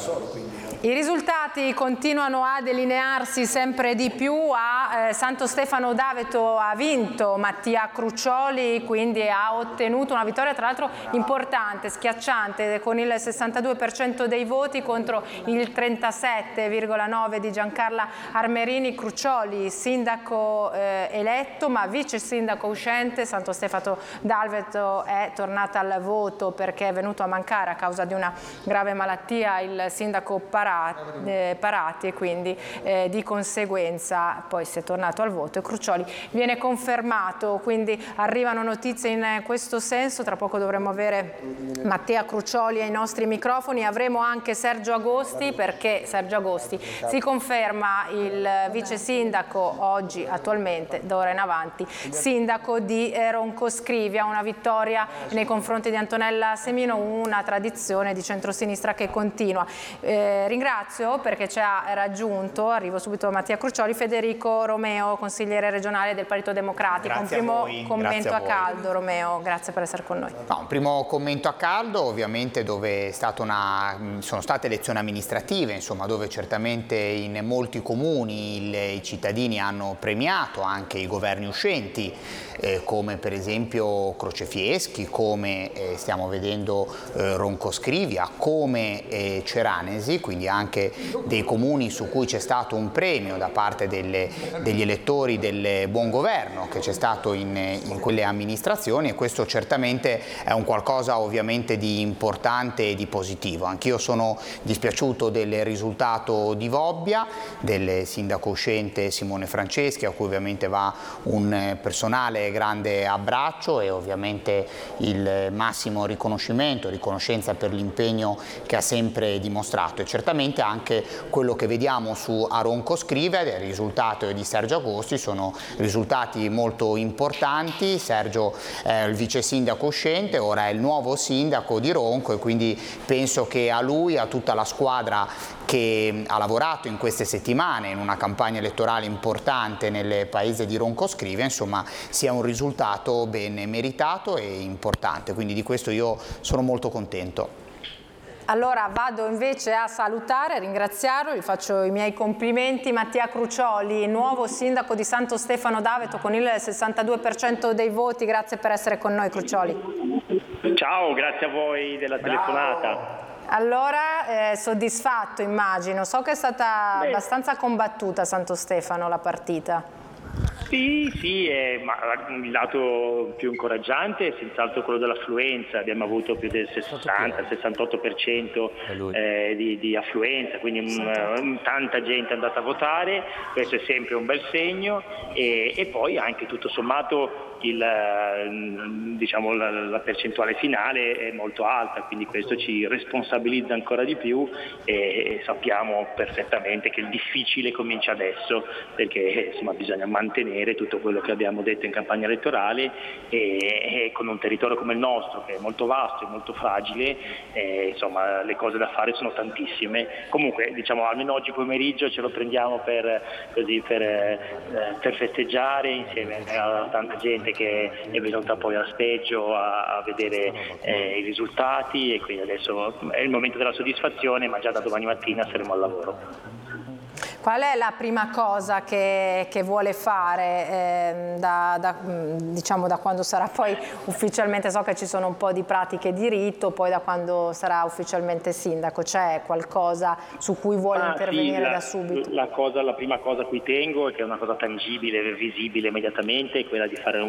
I risultati continuano a delinearsi sempre di più. A Santo Stefano d'Aveto ha vinto Mattia Crucioli, quindi ha ottenuto una vittoria tra l'altro importante, schiacciante, con il 62% dei voti contro il 37,9% di Giancarla Armerini. Crucioli, sindaco eletto ma vice sindaco uscente. Santo Stefano d'Aveto è tornata al voto perché è venuto a mancare a causa di una grave malattia il sindaco Parati, e quindi di conseguenza poi si è tornato al voto e Crucioli viene confermato. Quindi arrivano notizie in questo senso. Tra poco dovremo avere Mattia Crucioli ai nostri microfoni. Avremo anche Sergio Agosti, perché Sergio Agosti si conferma il vice sindaco oggi, attualmente, d'ora in avanti, sindaco di Roncoscrivia. Una vittoria nei confronti di Antonella Semino, una tradizione di centrosinistra che continua. Ringrazio, perché ci ha raggiunto, arrivo subito a Mattia Crucioli, Federico Romeo, consigliere regionale del Partito Democratico. Grazie, un primo commento a caldo, Romeo, grazie per essere con noi. No, un primo commento a caldo, ovviamente, dove sono state elezioni amministrative, insomma, dove certamente in molti comuni i cittadini hanno premiato anche i governi uscenti, come per esempio Crocefieschi, come stiamo vedendo Roncoscrivia, come Ceranesi, quindi anche dei comuni su cui c'è stato un premio da parte degli elettori del buon governo che c'è stato in quelle amministrazioni, e questo certamente è un qualcosa ovviamente di importante e di positivo. Anch'io sono dispiaciuto del risultato di Vobbia, del sindaco uscente Simone Franceschi, a cui ovviamente va un personale grande abbraccio e ovviamente il massimo riconoscenza per l'impegno che ha sempre dimostrato, e certamente anche quello che vediamo a Roncoscrivia del risultato di Sergio Agosti sono risultati molto importanti. Sergio è il vice sindaco uscente, ora è il nuovo sindaco di Ronco, e quindi penso che a lui, a tutta la squadra che ha lavorato in queste settimane in una campagna elettorale importante nel paese di Roncoscrivia, insomma, sia un risultato ben meritato e importante, quindi di questo io sono molto contento. Allora vado invece a salutare, ringraziarlo, gli faccio i miei complimenti. Mattia Crucioli, nuovo sindaco di Santo Stefano d'Aveto con il 62% dei voti, grazie per essere con noi, Crucioli. Ciao, grazie a voi della telefonata. Allora, soddisfatto immagino, so che è stata abbastanza combattuta a Santo Stefano la partita. Sì, ma il lato più incoraggiante è senz'altro quello dell'affluenza. Abbiamo avuto più del 60-68% di affluenza, quindi tanta gente è andata a votare, questo è sempre un bel segno, e poi anche tutto sommato la percentuale finale è molto alta, quindi questo ci responsabilizza ancora di più, e sappiamo perfettamente che il difficile comincia adesso, perché insomma bisogna mantenere tutto quello che abbiamo detto in campagna elettorale, e con un territorio come il nostro che è molto vasto e molto fragile, insomma le cose da fare sono tantissime. Comunque almeno oggi pomeriggio ce lo prendiamo per festeggiare insieme a tanta gente che è venuta poi a Speggio a vedere i risultati, e quindi adesso è il momento della soddisfazione, ma già da domani mattina saremo al lavoro. Qual è la prima cosa che vuole fare da quando sarà poi ufficialmente, so che ci sono un po' di pratiche di rito, poi da quando sarà ufficialmente sindaco, c'è qualcosa su cui vuole intervenire da subito? La prima cosa a cui tengo, e che è una cosa tangibile, visibile immediatamente, è quella di fare